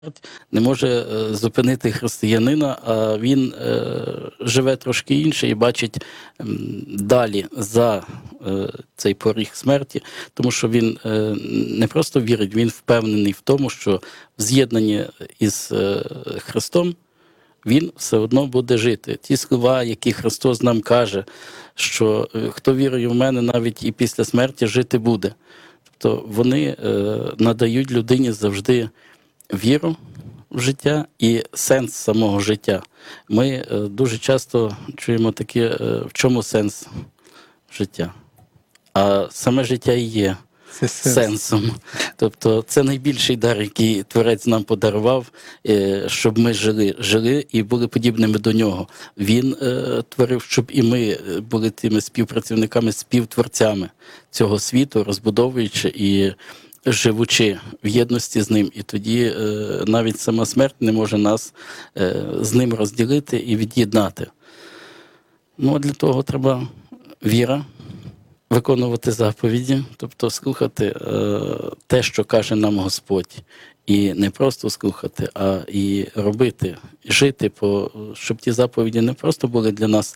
не може зупинити християнина, а він живе трошки інше і бачить далі за цей поріг смерті, тому що він не просто вірить, він впевнений в тому, що в з'єднанні із Христом він все одно буде жити. Ті слова, які Христос нам каже, що хто вірує в мене, навіть і після смерті жити буде. Тобто вони надають людині завжди віру в життя і сенс самого життя. Ми дуже часто чуємо таке, в чому сенс життя. А саме життя і є сенсом. Тобто це найбільший дар, який Творець нам подарував, щоб ми жили і були подібними до нього. Він творив, щоб і ми були тими співпрацівниками, співтворцями цього світу, розбудовуючи і живучи в єдності з ним. І тоді навіть сама смерть не може нас з ним розділити і від'єднати. Ну, а для того треба віра, виконувати заповіді, тобто слухати те, що каже нам Господь. І не просто слухати, а і робити, жити, щоб ті заповіді не просто були для нас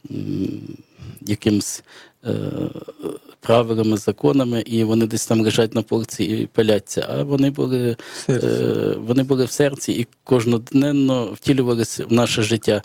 якимось правилами, законами, і вони десь там лежать на полиці і пиляться, а вони були в серці і кожноденно втілювалися в наше життя.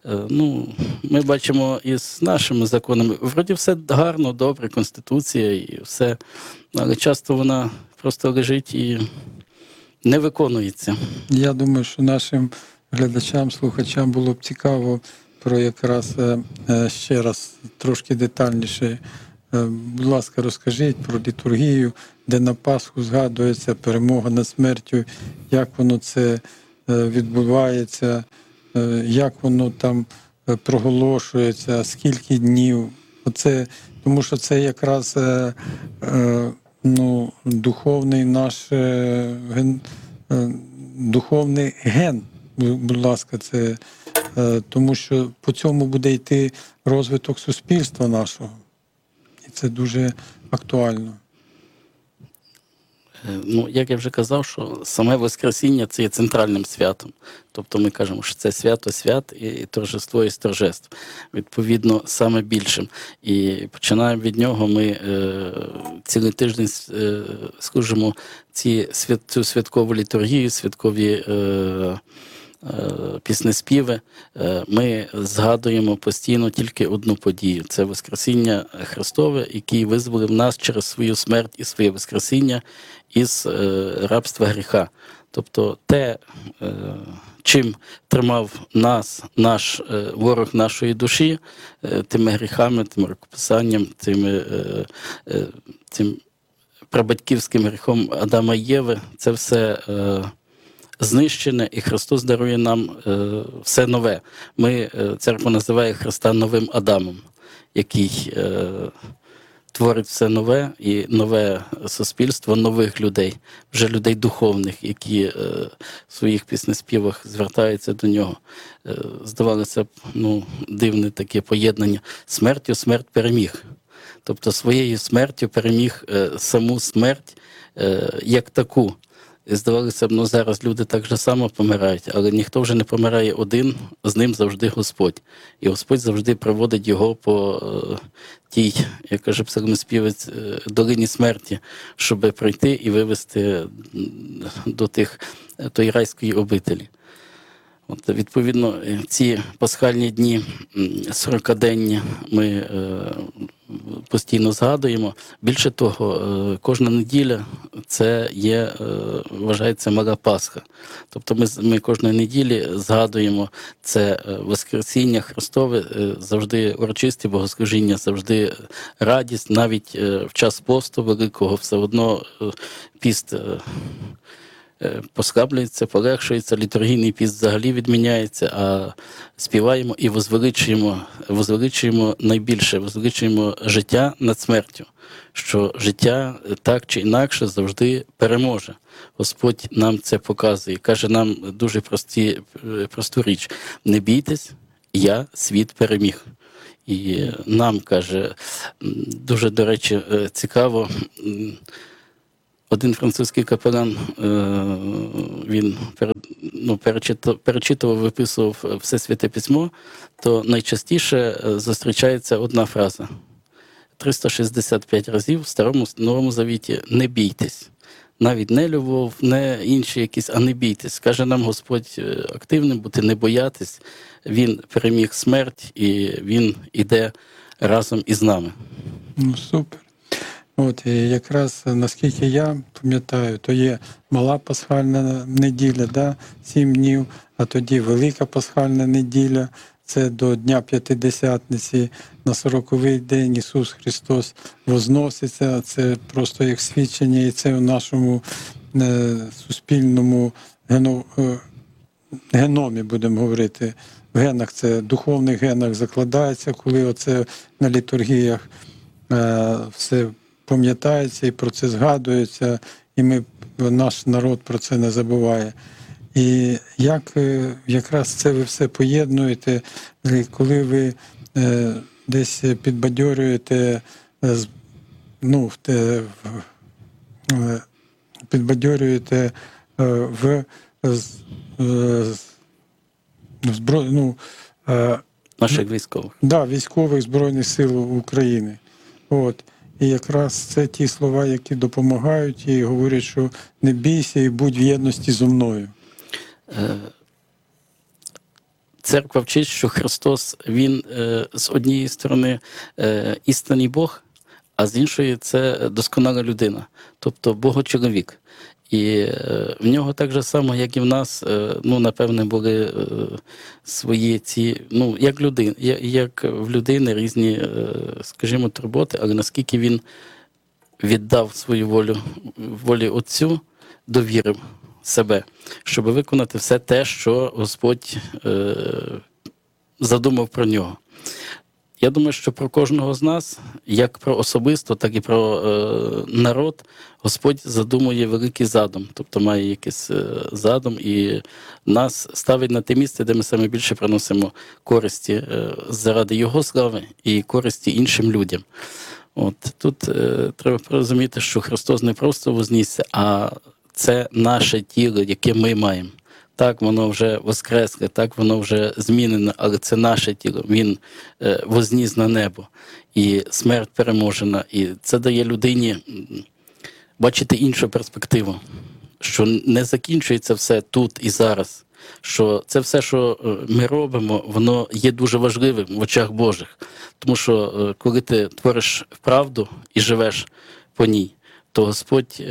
Ми бачимо із нашими законами, вроді все гарно, добре, Конституція і все, але часто вона просто лежить і не виконується. Я думаю, що нашим глядачам, слухачам було б цікаво про якраз ще раз трошки детальніше. Будь ласка, розкажіть про літургію, де на Пасху згадується перемога над смертю, як воно це відбувається, як воно там проголошується, скільки днів. Тому що це якраз духовний наш духовний ген, будь ласка, це тому що по цьому буде йти розвиток суспільства нашого. І це дуже актуально. Як я вже казав, що саме Воскресіння – це є центральним святом. Тобто ми кажемо, що це свято свят і торжество із торжеств. Відповідно, саме більшим. І починаємо від нього, ми цілий тиждень служимо цю святкову літургію, святкові піснеспіви. Ми згадуємо постійно тільки одну подію. Це Воскресіння Христове, який визволив нас через свою смерть і своє Воскресіння із рабства гріха. Тобто те, чим тримав нас, наш ворог нашої душі, тими гріхами, тим рукописанням, цим прабатьківським гріхом Адама і Єви, це все знищене, і Христос дарує нам все нове. Церква називає Христа новим Адамом, який творить все нове і нове суспільство нових людей, вже людей духовних, які в своїх піснеспівах звертаються до нього. Здавалося б, дивне таке поєднання. Смертю смерть переміг. Тобто своєю смертю переміг саму смерть як таку. І здавалося б, зараз люди так же само помирають, але ніхто вже не помирає один, з ним завжди Господь. І Господь завжди проводить його по тій, як каже псалмоспівець, долині смерті, щоб прийти і вивести до тої райської обителі. Відповідно, ці пасхальні дні, 40-денні, ми постійно згадуємо. Більше того, кожна неділя це вважається мала Пасха. Тобто ми кожної неділі згадуємо це Воскресіння Христове, завжди урочисті богослужіння, завжди радість, навіть в час посту великого все одно піст послаблюється, полегшується, літургійний піст взагалі відміняється, а співаємо і возвеличуємо найбільше, возвеличуємо життя над смертю, що життя так чи інакше завжди переможе. Господь нам це показує, каже нам дуже просту річ: не бійтесь, я світ переміг. І нам, каже, дуже, до речі, цікаво, один французький капелан, він перечитував, виписував все Святе Письмо, то найчастіше зустрічається одна фраза. 365 разів в Старому Новому Завіті «не бійтесь». Навіть не любов, не інші якісь, а не бійтесь. Каже нам Господь активним бути, не боятись. Він переміг смерть і Він іде разом із нами. Ну, супер. От, і якраз, наскільки я пам'ятаю, то є мала пасхальна неділя, да, 7 днів, а тоді велика пасхальна неділя, це до Дня П'ятидесятниці, на 40-й день Ісус Христос возноситься, це просто як свідчення, і це в нашому суспільному геномі, будемо говорити, в генах, це в духовних генах закладається, коли оце на літургіях все пам'ятається і про це згадується, і наш народ про це не забуває. І як якраз це ви все поєднуєте, коли ви десь підбадьорюєте, Наших військових. Да, військових Збройних сил України. От. І якраз це ті слова, які допомагають і говорять, що не бійся і будь в єдності зо мною. Церква вчить, що Христос, Він з однієї сторони істинний Бог, а з іншої це досконала людина, тобто Богочоловік. І в нього так же само, як і в нас, напевне, були свої ці, як в людини різні, скажімо, турботи, але наскільки він віддав свою волі Отцю, довірив себе, щоб виконати все те, що Господь задумав про нього. Я думаю, що про кожного з нас, як про особисто, так і про народ, Господь задумує великий задум, тобто має якийсь задум і нас ставить на те місце, де ми саме більше приносимо користі заради Його слави і користі іншим людям. От тут треба порозуміти, що Христос не просто вознісся, а це наше тіло, яке ми маємо. Так, воно вже воскресле, так, воно вже змінене, але це наше тіло. Він возніс на небо, і смерть переможена. І це дає людині бачити іншу перспективу, що не закінчується все тут і зараз, що це все, що ми робимо, воно є дуже важливим в очах Божих. Тому що коли ти твориш правду і живеш по ній, то Господь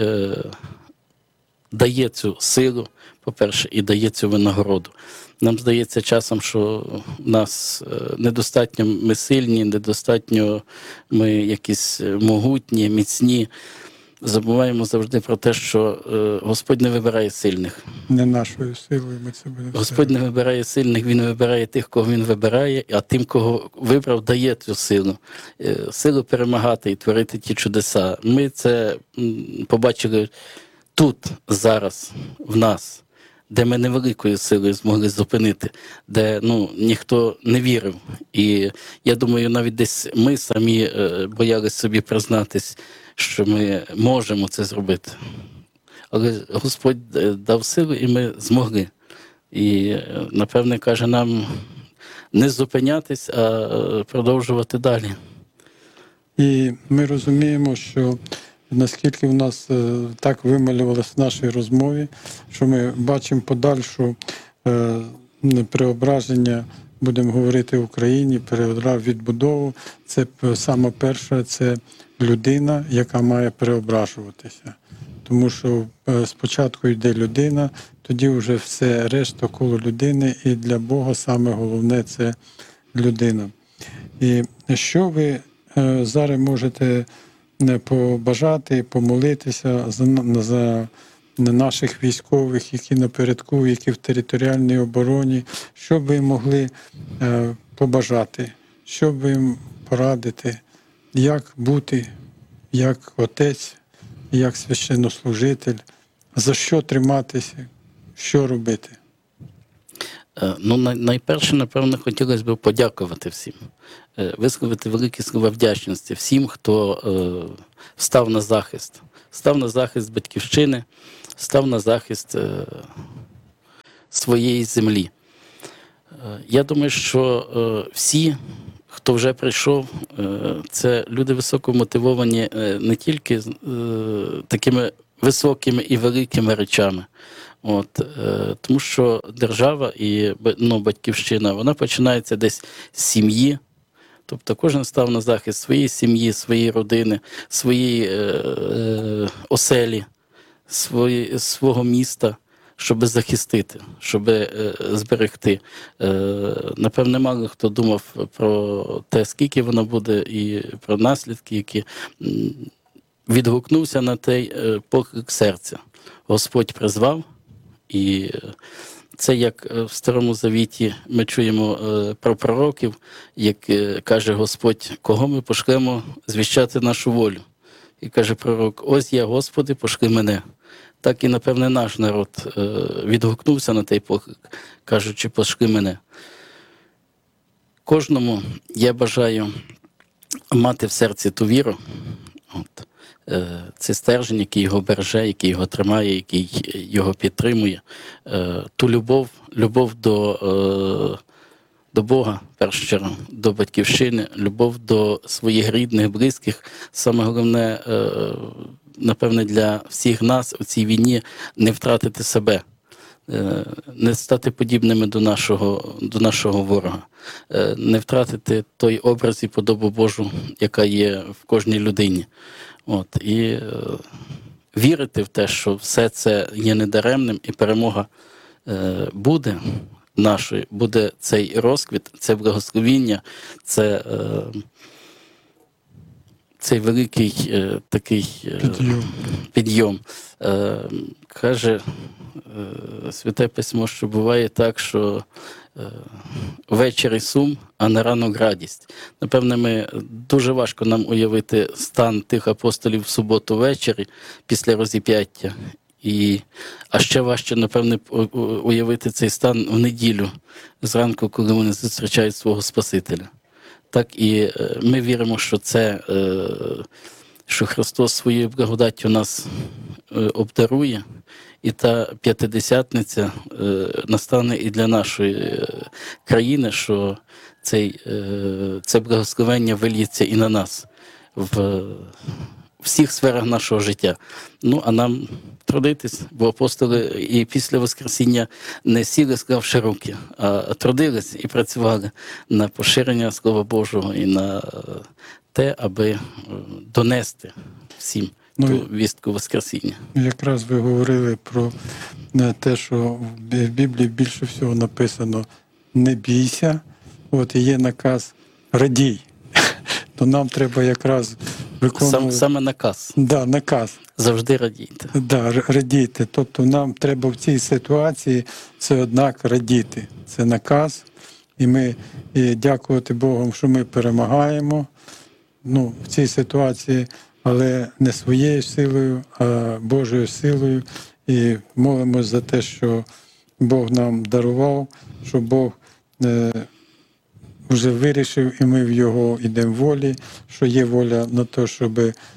дає цю силу, по-перше, і дає цю винагороду. Нам здається часом, що нас недостатньо ми сильні, недостатньо ми якісь могутні, міцні. Забуваємо завжди про те, що Господь не вибирає сильних. Не нашою силою ми це будемо. Господь не вибирає сильних, Він вибирає тих, кого Він вибирає, а тим, кого вибрав, дає цю силу. Силу перемагати і творити ті чудеса. Ми це побачили тут, зараз, в нас, де ми невеликою силою змогли зупинити, де ніхто не вірив. І я думаю, навіть десь ми самі боялись собі признатись, що ми можемо це зробити. Але Господь дав силу, і ми змогли. І, напевне, каже нам не зупинятись, а продовжувати далі. І ми розуміємо, що наскільки в нас так вималювалося в нашій розмові, що ми бачимо подальшу преображення, будемо говорити, в Україні, відбудову. Це саме перше, це людина, яка має преображуватися. Тому що спочатку йде людина, тоді вже все решта коло людини, і для Бога саме головне – це людина. І що ви зараз можете побажати, помолитися за наших військових, які напередку, які в територіальній обороні, що б ви могли побажати, що б ви їм порадити, як бути, як отець, як священнослужитель, за що триматися, що робити? Найперше, напевно, хотілося б подякувати всім, висловити великі слова вдячності всім, хто встав на захист, став на захист батьківщини, став на захист своєї землі. Я думаю, що всі, хто вже прийшов, це люди високо мотивовані не тільки такими високими і великими речами. Тому що держава і батьківщина, вона починається десь з сім'ї. Тобто кожен став на захист своєї сім'ї, своєї родини, своєї оселі, свого міста, щоб захистити, щоб зберегти. Напевне, мало хто думав про те, скільки воно буде, і про наслідки, які відгукнувся на той поклик серця. Господь призвав, і це як в Старому Завіті ми чуємо про пророків, як каже Господь, кого ми пошлемо звіщати нашу волю. І каже пророк, ось я, Господи, пошли мене. Так і, напевне, наш народ відгукнувся на той поклик, кажучи, пошли мене. Кожному я бажаю мати в серці ту віру, цей стержень, який його береже, який його тримає, який його підтримує, ту любов до Бога, в першу чергу, до батьківщини, любов до своїх рідних, близьких. Саме головне, напевне, для всіх нас у цій війні не втратити себе, не стати подібними до нашого ворога, не втратити той образ і подобу Божу, яка є в кожній людині. І вірити в те, що все це є недаремним, і перемога буде нашою, буде цей розквіт, це благословіння, цей великий такий підйом. Каже Святе Письмо, що буває так, що ввечері сум, а на ранок радість. Напевне, дуже важко нам уявити стан тих апостолів в суботу ввечері після розіп'яття. А ще важче, напевне, уявити цей стан в неділю зранку, коли вони зустрічають свого Спасителя. Так і ми віримо, що що Христос своєю благодаттю нас обдарує, і та п'ятидесятниця настане і для нашої країни, що це благословення вильється і на нас в всіх сферах нашого життя. А нам трудитись, бо апостоли і після Воскресіння не сіли, склавши руки, а трудились і працювали на поширення Слова Божого і на те, аби донести всім ту вістку Воскресіння. Якраз ви говорили про те, що в Біблії більше всього написано «не бійся», і є наказ «радій». То нам треба якраз виконувати... Саме наказ. Да, наказ. Завжди радійте. Да, радійте. Тобто нам треба в цій ситуації це однак радіти. Це наказ. І ми дякувати Богу, що ми перемагаємо в цій ситуації, але не своєю силою, а Божою силою. І молимось за те, що Бог нам дарував, що Бог вже вирішив, і ми в Його йдемо волі, що є воля на те, щоб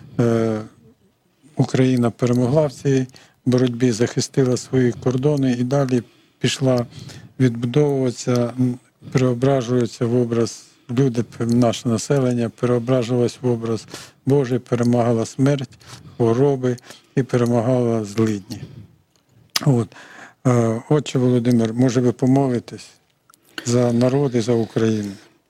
Україна перемогла в цій боротьбі, захистила свої кордони і далі пішла відбудовуватися, переображується в образ люди, наше населення, переображувалось в образ Божий, перемагала смерть, хвороби і перемагала злидні. Отче Володимир, може ви помолитесь за народ і за Україну?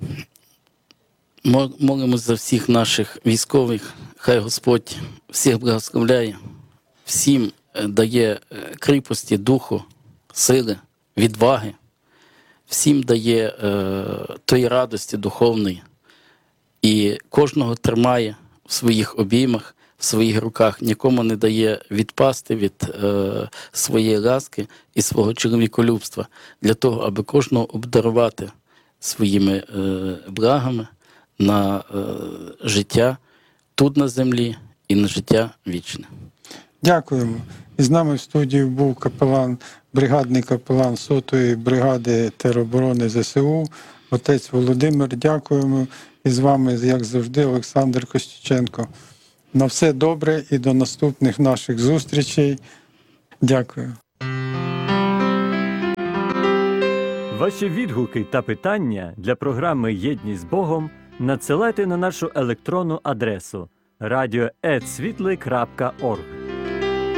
Молимось за всіх наших військових, хай Господь всіх благословляє, всім дає кріпості духу, сили, відваги, всім дає тої радості духовної і кожного тримає в своїх обіймах, в своїх руках, нікому не дає відпасти від своєї ласки і свого чоловіколюбства, для того, аби кожного обдарувати своїми благами на життя тут на землі і на життя вічне. Дякуємо. І з нами в студії був бригадний капелан 100-ї бригади тероборони ЗСУ, отець Володимир. Дякуємо. І з вами, як завжди, Олександр Костюченко. На все добре і до наступних наших зустрічей. Дякую. Ваші відгуки та питання для програми «Єдність з Богом» надсилайте на нашу електронну адресу radio@світлий.орг.